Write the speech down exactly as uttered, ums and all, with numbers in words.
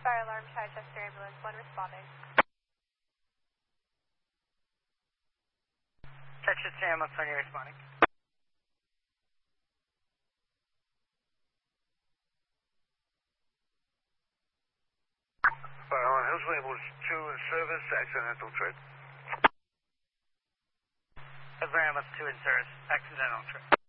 Fire alarm, Chichester ambulance, one responding. Chichester ambulance, one responding. Fire alarm, Hillsway ambulance two in service, accidental trip. Hillsway ambulance two in service, accidental trip.